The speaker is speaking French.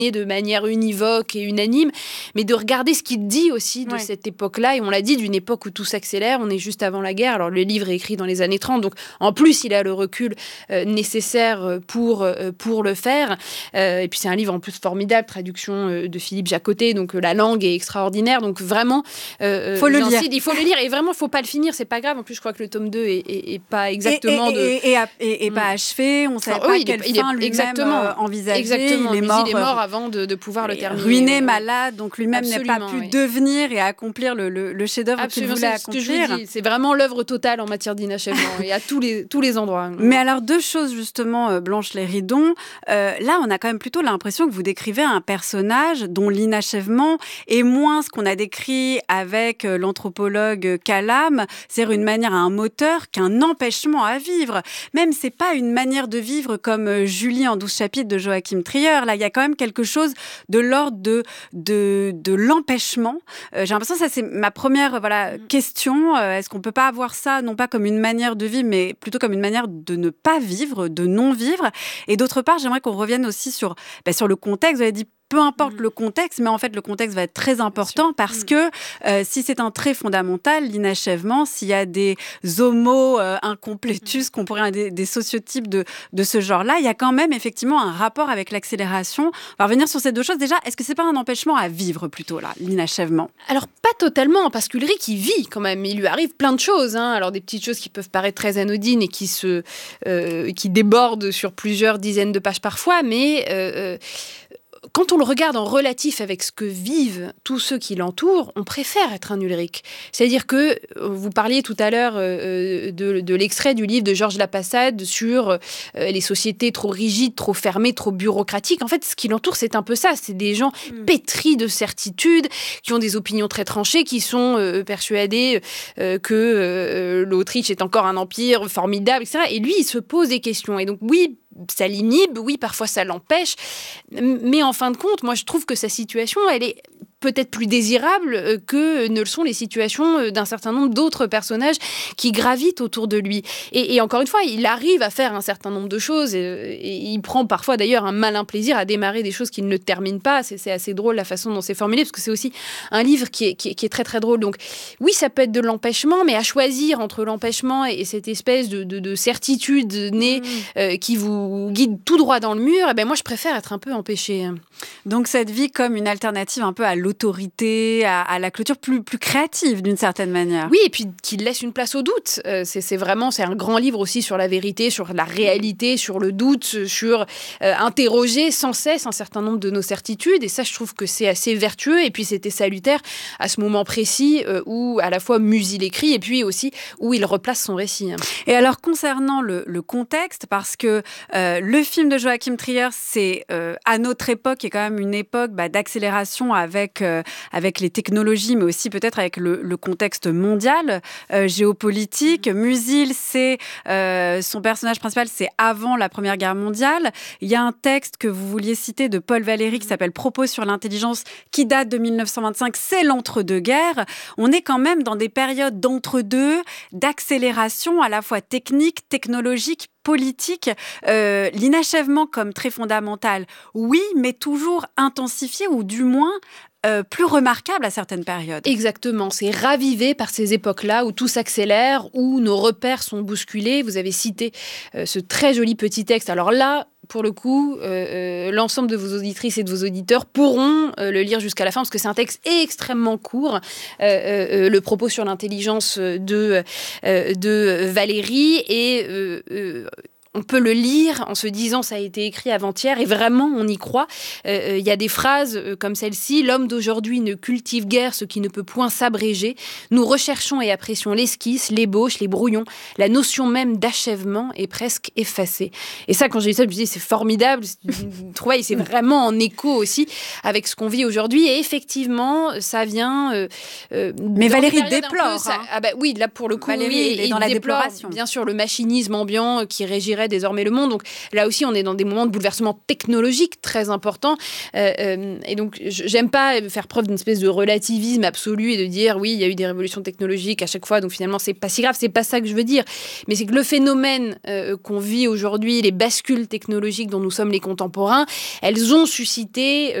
de manière univoque et unanime, mais de regarder ce qu'il dit aussi de cette époque-là. Et on l'a dit, d'une époque où tout s'accélère. On est juste avant la guerre. Alors, le livre est écrit dans les années 30, donc en plus, il a le recul nécessaire pour le faire. Et puis, c'est un livre en plus formidable, traduction de Philippe Jacotet, donc la langue est extraordinaire. Donc, vraiment, il faut le lire. Et vraiment, il ne faut pas le finir, c'est pas grave. En plus, je crois que le tome 2 est pas exactement... Et pas achevé, on ne savait pas quelle fin lui-même envisager. Exactement, il est mort avant de pouvoir le terminer. Ruiné, malade, donc lui-même n'a pas pu devenir et accomplir le chef-d'œuvre qu'il voulait accomplir. C'est ce que je vous dis, c'est vraiment l'œuvre totale en matière d'inachèvement et à tous les endroits. Mais alors, deux choses justement, Blanche Léridon. Là, on a quand même plutôt l'impression que vous décrivez un personnage dont l'inachèvement est moins ce qu'on a décrit avec l'anthropologue Calame, c'est-à-dire une manière, un moteur, qu'un empêchement à vivre. Même, c'est pas une manière de vivre comme Julie en 12 chapitres de Joachim Trier. Là, il y a quand même quelque chose de l'ordre de l'empêchement. J'ai l'impression que ça, c'est ma première question. Est-ce qu'on peut pas avoir ça, non pas comme une manière de vivre, mais plutôt comme une manière de ne pas vivre, de non-vivre. Et d'autre part, j'aimerais qu'on revienne aussi sur le contexte. Vous avez dit peu importe le contexte, mais en fait, le contexte va être très important parce que si c'est un trait fondamental, l'inachèvement, s'il y a des homo incompletus, qu'on pourrait des sociotypes de ce genre-là, il y a quand même effectivement un rapport avec l'accélération. On va revenir sur ces deux choses. Déjà, est-ce que c'est pas un empêchement à vivre plutôt, là, l'inachèvement ? Alors, pas totalement, parce qu'Ulrich, il vit quand même. Il lui arrive plein de choses. Alors, des petites choses qui peuvent paraître très anodines et qui débordent sur plusieurs dizaines de pages parfois, mais... quand on le regarde en relatif avec ce que vivent tous ceux qui l'entourent, on préfère être un Ulrich. C'est-à-dire que, vous parliez tout à l'heure de l'extrait du livre de Georges Lapassade sur les sociétés trop rigides, trop fermées, trop bureaucratiques. En fait, ce qui l'entoure, c'est un peu ça. C'est des gens pétris de certitudes, qui ont des opinions très tranchées, qui sont persuadés que l'Autriche est encore un empire formidable, etc. Et lui, il se pose des questions. Et donc, oui, ça l'inhibe, oui, parfois ça l'empêche, mais en fin de compte, moi je trouve que sa situation, elle est peut-être plus désirable que ne le sont les situations d'un certain nombre d'autres personnages qui gravitent autour de lui. Et encore une fois, il arrive à faire un certain nombre de choses et il prend parfois d'ailleurs un malin plaisir à démarrer des choses qu'il ne termine pas. C'est assez drôle la façon dont c'est formulé, parce que c'est aussi un livre qui est très très drôle. Donc oui, ça peut être de l'empêchement, mais à choisir entre l'empêchement et cette espèce de certitude née qui vous guide tout droit dans le mur, moi je préfère être un peu empêchée. Donc cette vie comme une alternative un peu à l'autorité, à la clôture plus créative d'une certaine manière. Oui, et puis qu'il laisse une place au doute. C'est un grand livre aussi sur la vérité, sur la réalité, sur le doute, sur interroger sans cesse un certain nombre de nos certitudes. Et ça, je trouve que c'est assez vertueux. Et puis c'était salutaire à ce moment précis où à la fois Musil écrit et puis aussi où il replace son récit. Et alors concernant le contexte, parce que le film de Joachim Trier, c'est à notre époque, qui est quand même une époque d'accélération avec les technologies, mais aussi peut-être avec le contexte mondial, géopolitique. Musil, c'est son personnage principal, c'est avant la Première Guerre mondiale. Il y a un texte que vous vouliez citer de Paul Valéry qui s'appelle « Propos sur l'intelligence » qui date de 1925. C'est l'entre-deux-guerres. On est quand même dans des périodes d'entre-deux, d'accélération à la fois technique, technologique, politique, l'inachèvement comme très fondamental, oui, mais toujours intensifié ou du moins plus remarquable à certaines périodes. Exactement, c'est ravivé par ces époques-là où tout s'accélère, où nos repères sont bousculés. Vous avez cité ce très joli petit texte. Alors là, pour le coup, l'ensemble de vos auditrices et de vos auditeurs pourront le lire jusqu'à la fin, parce que c'est un texte extrêmement court. Le propos sur l'intelligence de Valéry et... on peut le lire en se disant ça a été écrit avant-hier et vraiment on y croit. Il y a des phrases comme celle-ci: l'homme d'aujourd'hui ne cultive guère ce qui ne peut point s'abréger. Nous recherchons et apprécions l'esquisse, l'ébauche, les brouillons. La notion même d'achèvement est presque effacée. Et ça, quand j'ai lu ça, je me dis c'est formidable. C'est vraiment en écho aussi avec ce qu'on vit aujourd'hui. Et effectivement, ça vient. Mais Valéry déplore. Oui, là pour le coup, Valéry est dans la déploration. Bien sûr, le machinisme ambiant qui régirait gérerait désormais le monde. Donc là aussi, on est dans des moments de bouleversement technologique très importants. Et donc, j'aime pas faire preuve d'une espèce de relativisme absolu et de dire, oui, il y a eu des révolutions technologiques à chaque fois, donc finalement, c'est pas si grave. C'est pas ça que je veux dire. Mais c'est que le phénomène qu'on vit aujourd'hui, les bascules technologiques dont nous sommes les contemporains, elles ont suscité